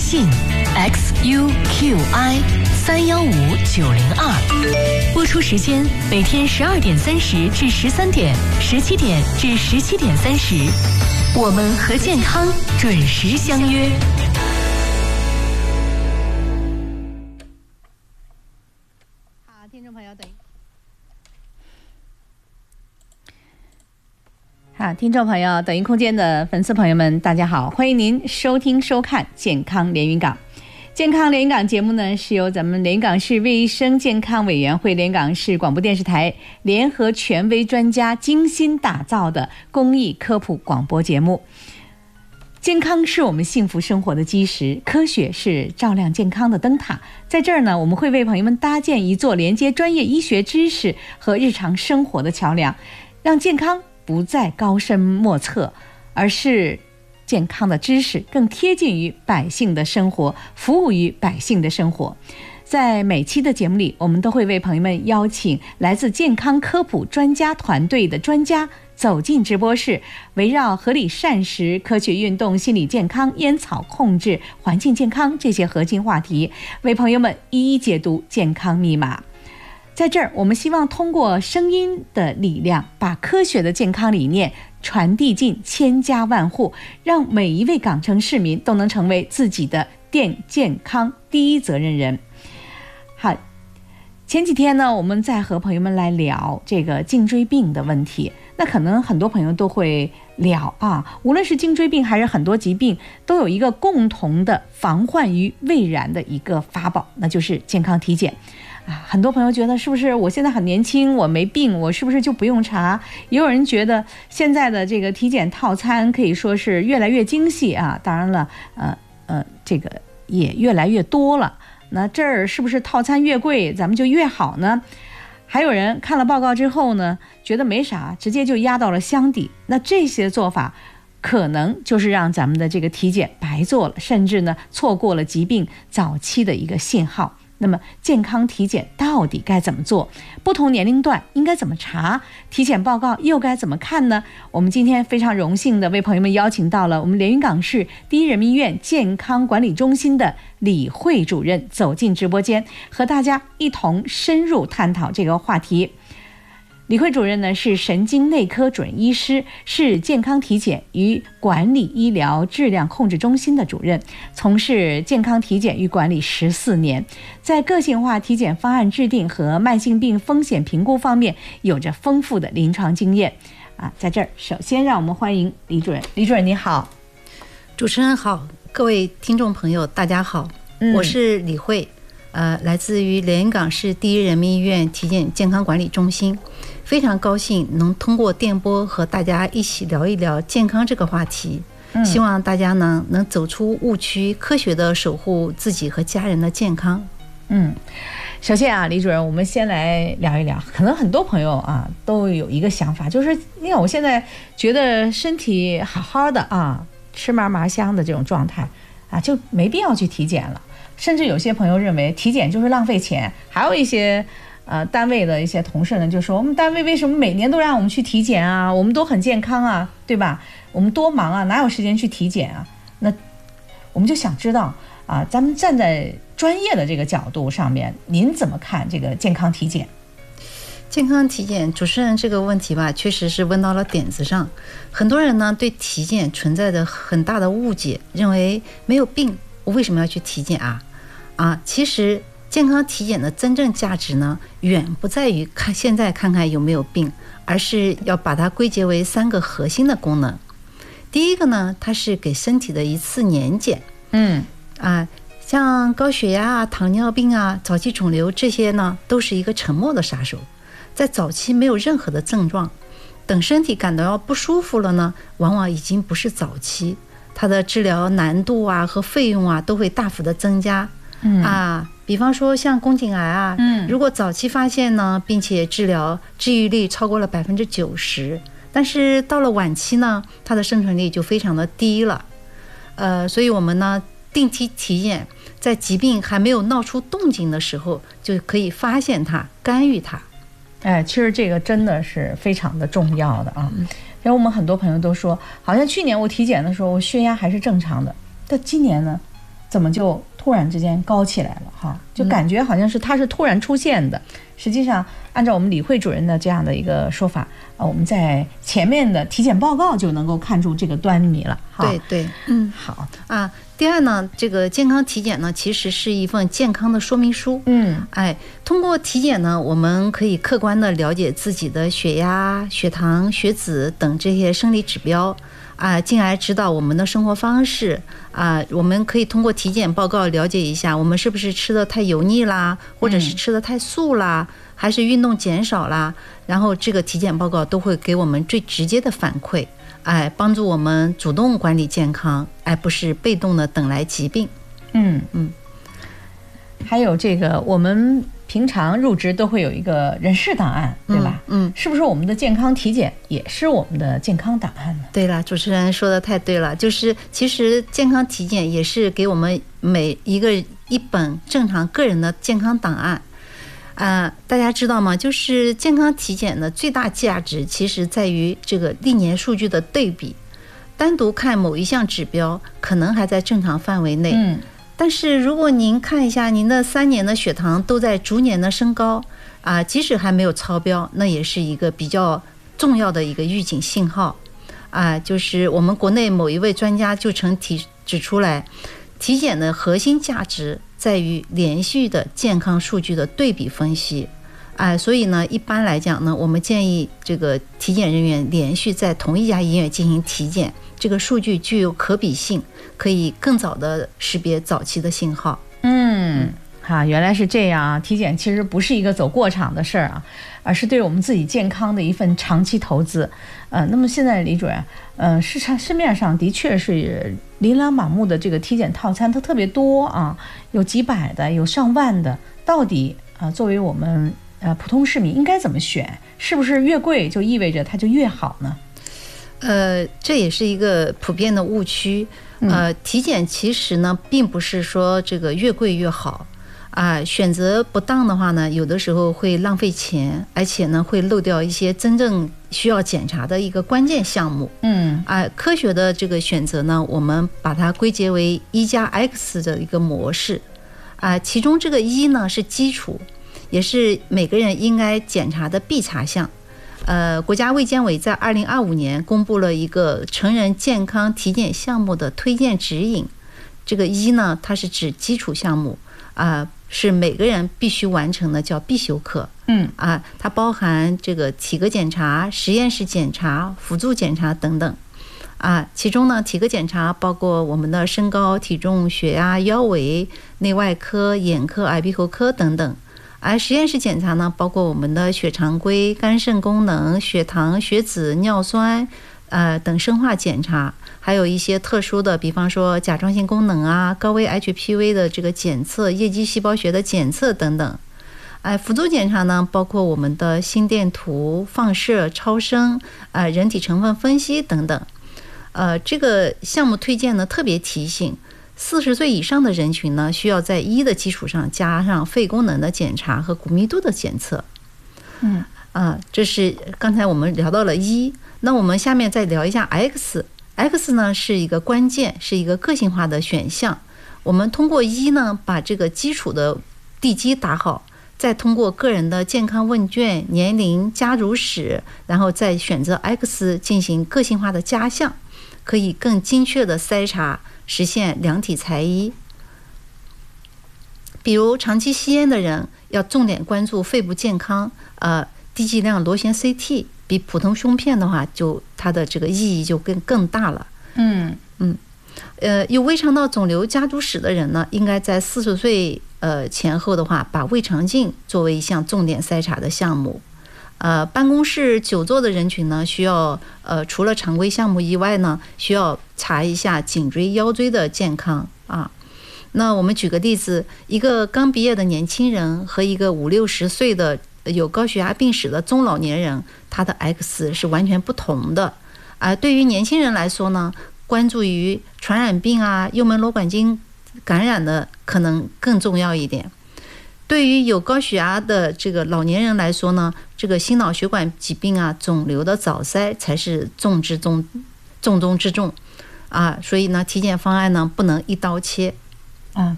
信 XUQI315902，播出时间每天12点30至13点，17点至17点30，我们和健康准时相约。 好，听众朋友，听众朋友，抖音空间的粉丝朋友们，大家好，欢迎您收听收看健康连云港。健康连云港节目呢，是由咱们连云港市卫生健康委员会、连云港市广播电视台联合权威专家精心打造的公益科普广播节目。健康是我们幸福生活的基石，科学是照亮健康的灯塔。在这儿呢，我们会为朋友们搭建一座连接专业医学知识和日常生活的桥梁，让健康不再高深莫测，而是健康的知识更贴近于百姓的生活，服务于百姓的生活。在每期的节目里，我们都会为朋友们邀请来自健康科普专家团队的专家走进直播室，围绕合理膳食、科学运动、心理健康、烟草控制、环境健康这些核心话题，为朋友们一一解读健康密码。在这儿，我们希望通过声音的力量，把科学的健康理念传递进千家万户，让每一位港城市民都能成为自己的健康第一责任人。好，前几天呢，我们在和朋友们来聊这个颈椎病的问题。那可能很多朋友都会聊无论是颈椎病还是很多疾病，都有一个共同的防患于未然的一个法宝，那就是健康体检。很多朋友觉得是不是我现在很年轻，我没病，我是不是就不用查？也有人觉得现在的这个体检套餐可以说是越来越精细当然了，这个也越来越多了。那这儿是不是套餐越贵，咱们就越好呢？还有人看了报告之后呢，觉得没啥，直接就压到了箱底。那这些做法可能就是让咱们的这个体检白做了，甚至呢错过了疾病早期的一个信号。那么健康体检到底该怎么做？不同年龄段应该怎么查？体检报告又该怎么看呢？我们今天非常荣幸的为朋友们邀请到了我们连云港市第一人民医院健康管理中心的李慧主任走进直播间，和大家一同深入探讨这个话题。李慧主任呢是神经内科主任医师，是健康体检与管理医疗质量控制中心的主任，从事健康体检与管理14年，在个性化体检方案制定和慢性病风险评估方面有着丰富的临床经验。在这儿首先让我们欢迎李主任。李主任你好。 主持人好，各位听众朋友大家好，我是李慧，来自于连云港市第一人民医院体检健康管理中心。非常高兴能通过电波和大家一起聊一聊健康这个话题，希望大家呢能走出误区，科学的守护自己和家人的健康。 首先李主任，我们先来聊一聊，可能很多朋友都有一个想法，就是你看我现在觉得身体好好的吃嘛嘛香的这种状态就没必要去体检了，甚至有些朋友认为体检就是浪费钱，还有一些单位的一些同事呢就说，我们单位为什么每年都让我们去体检我们都很健康对吧？我们多忙哪有时间去体检那我们就想知道咱们站在专业的这个角度上面，您怎么看这个健康体检？ 健康体检，主持人这个问题吧，确实是问到了点子上。很多人呢对体检存在着很大的误解，认为没有病，我为什么要去体检其实健康体检的真正价值呢，远不在于现在看看有没有病，而是要把它归结为3个核心的功能。第一个呢，它是给身体的一次年检。像高血压糖尿病早期肿瘤这些呢，都是一个沉默的杀手，在早期没有任何的症状，等身体感到不舒服了呢，往往已经不是早期，它的治疗难度和费用都会大幅的增加。比方说像宫颈癌如果早期发现呢，并且治疗，治愈率超过了90%，但是到了晚期呢，它的生存率就非常的低了。所以我们呢定期体检，在疾病还没有闹出动静的时候，就可以发现它，干预它。 其实这个真的是非常的重要的然后我们很多朋友都说，好像去年我体检的时候我血压还是正常的，但今年呢怎么就突然之间高起来了哈？就感觉好像是它是突然出现的。实际上，按照我们李慧主任的这样的一个说法我们在前面的体检报告就能够看出这个端倪了哈。 对对， 好啊。第二呢，这个健康体检呢，其实是一份健康的说明书。通过体检呢，我们可以客观的了解自己的血压、血糖、血脂等这些生理指标进而知道我们的生活方式我们可以通过体检报告了解一下，我们是不是吃的太油腻啦，或者是吃的太素啦，还是运动减少啦。然后这个体检报告都会给我们最直接的反馈。帮助我们主动管理健康，而不是被动的等来疾病。 还有这个，我们平常入职都会有一个人事档案，对吧？是不是我们的健康体检也是我们的健康档案呢？ 对了，主持人说的太对了，就是其实健康体检也是给我们每一本正常个人的健康档案。大家知道吗？就是健康体检的最大价值其实在于这个历年数据的对比。单独看某一项指标可能还在正常范围内，但是如果您看一下您的3年的血糖都在逐年的升高即使还没有超标，那也是一个比较重要的一个预警信号就是我们国内某一位专家就曾指出来，体检的核心价值在于连续的健康数据的对比分析所以呢，一般来讲呢，我们建议这个体检人员连续在同一家医院进行体检，这个数据具有可比性，可以更早的识别早期的信号。 原来是这样啊！体检其实不是一个走过场的事儿而是对我们自己健康的一份长期投资。那么现在李主任，市面上的确是琳琅满目的这个体检套餐，它特别多有几百的，有上万的。到底作为我们普通市民应该怎么选？是不是越贵就意味着它就越好呢？ 这也是一个普遍的误区。体检其实呢，并不是说这个越贵越好。选择不当的话呢，有的时候会浪费钱，而且呢会漏掉一些真正需要检查的一个关键项目。科学的这个选择呢，我们把它归结为1+X 的一个模式。其中这个1呢是基础，也是每个人应该检查的必查项。国家卫健委在2025年公布了一个成人健康体检项目的推荐指引。这个1呢，它是指基础项目是每个人必须完成的，叫必修课。它包含这个体格检查、实验室检查、辅助检查等等。其中呢，体格检查包括我们的身高、体重、血压、腰围、内外科、眼科、耳鼻喉科等等。而实验室检查呢，包括我们的血常规、肝肾功能、血糖、血脂、尿酸等生化检查，还有一些特殊的，比方说甲状腺功能高危 HPV 的这个检测、叶基细胞学的检测等等。辅助检查呢，包括我们的心电图、放射、超声人体成分分析等等。这个项目推荐呢，特别提醒40岁以上的人群呢，需要在1的基础上加上肺功能的检查和骨密度的检测。这是刚才我们聊到了1，那我们下面再聊一下 X 呢是一个关键，是一个个性化的选项。我们通过1呢，把这个基础的地基打好，再通过个人的健康问卷、年龄、家族史，然后再选择 X 进行个性化的加项，可以更精确的筛查，实现量体裁衣。比如长期吸烟的人要重点关注肺部健康，低剂量螺旋 CT 比普通胸片的话，就它的这个意义就更大了。有胃肠道肿瘤家族史的人呢，应该在40岁前后的话，把胃肠镜作为一项重点筛查的项目。办公室久坐的人群呢，需要除了常规项目以外呢，需要查一下颈椎、腰椎的健康那我们举个例子，一个刚毕业的年轻人和一个50-60岁的有高血压病史的中老年人，他的 X 是完全不同的。对于年轻人来说呢，关注于传染病幽门螺管茎感染的可能更重要一点。对于有高血压的这个老年人来说呢，这个心脑血管疾病肿瘤的早筛才是重中之重所以呢，体检方案呢不能一刀切。